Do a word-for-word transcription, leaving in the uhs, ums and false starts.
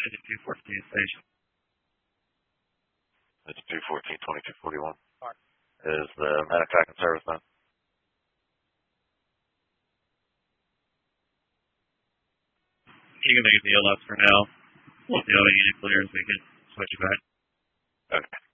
It's two fourteen station. It's two fourteen, twenty-two forty-one. Right. Is the Medivac in service then? You can make a deal up for now. We'll see how we get it clear as we can switch back. Okay.